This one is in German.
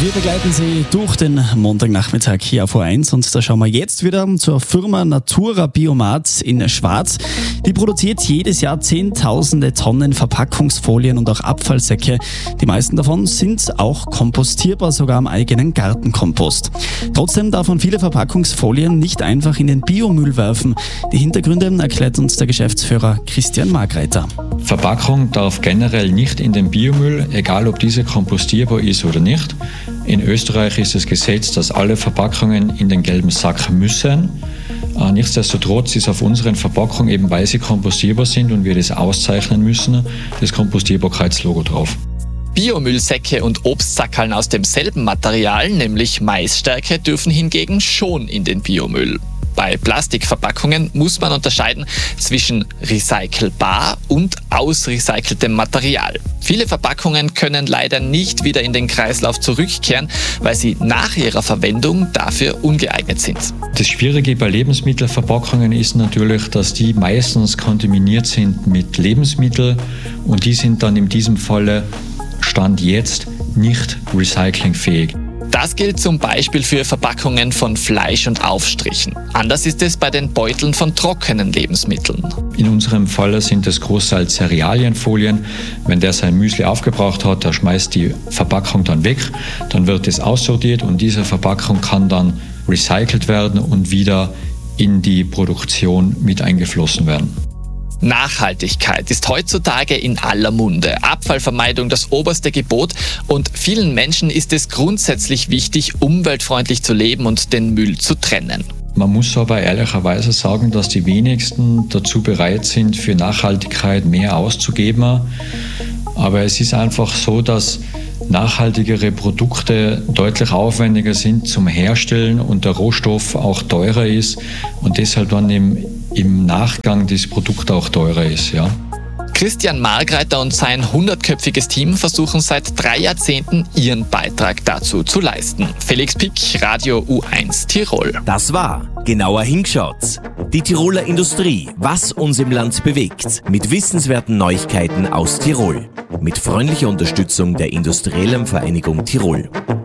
Wir begleiten Sie durch den Montagnachmittag hier auf O1 und da schauen wir jetzt wieder zur Firma Natura Biomat in Schwarz. Die produziert jedes Jahr Zehntausende Tonnen Verpackungsfolien und auch Abfallsäcke. Die meisten davon sind auch kompostierbar, sogar am eigenen Gartenkompost. Trotzdem darf man viele Verpackungsfolien nicht einfach in den Biomüll werfen. Die Hintergründe erklärt uns der Geschäftsführer Christian Margreiter. Verpackung darf generell nicht in den Biomüll, egal ob diese kompostierbar ist oder nicht. In Österreich ist es Gesetz, dass alle Verpackungen in den gelben Sack müssen. Nichtsdestotrotz ist auf unseren Verpackungen, eben weil sie kompostierbar sind und wir das auszeichnen müssen, das Kompostierbarkeitslogo drauf. Biomüllsäcke und Obstsackerln aus demselben Material, nämlich Maisstärke, dürfen hingegen schon in den Biomüll. Bei Plastikverpackungen muss man unterscheiden zwischen recycelbar und ausrecyceltem Material. Viele Verpackungen können leider nicht wieder in den Kreislauf zurückkehren, weil sie nach ihrer Verwendung dafür ungeeignet sind. Das Schwierige bei Lebensmittelverpackungen ist natürlich, dass die meistens kontaminiert sind mit Lebensmitteln und die sind dann in diesem Falle Stand jetzt nicht recyclingfähig. Das gilt zum Beispiel für Verpackungen von Fleisch und Aufstrichen. Anders ist es bei den Beuteln von trockenen Lebensmitteln. In unserem Fall sind es großteils Cerealienfolien. Wenn der sein Müsli aufgebraucht hat, der schmeißt die Verpackung dann weg, dann wird es aussortiert und diese Verpackung kann dann recycelt werden und wieder in die Produktion mit eingeflossen werden. Nachhaltigkeit ist heutzutage in aller Munde. Abfallvermeidung das oberste Gebot und vielen Menschen ist es grundsätzlich wichtig, umweltfreundlich zu leben und den Müll zu trennen. Man muss aber ehrlicherweise sagen, dass die wenigsten dazu bereit sind, für Nachhaltigkeit mehr auszugeben. Aber es ist einfach so, dass nachhaltigere Produkte deutlich aufwendiger sind zum Herstellen und der Rohstoff auch teurer ist und deshalb dann im Nachgang das Produkt auch teurer ist. Ja. Christian Margreiter und sein 100-köpfiges Team versuchen seit 3 Jahrzehnten ihren Beitrag dazu zu leisten. Felix Pick, Radio U1 Tirol. Das war Genauer hingeschaut. Die Tiroler Industrie, was uns im Land bewegt. Mit wissenswerten Neuigkeiten aus Tirol. Mit freundlicher Unterstützung der Industriellen Vereinigung Tirol.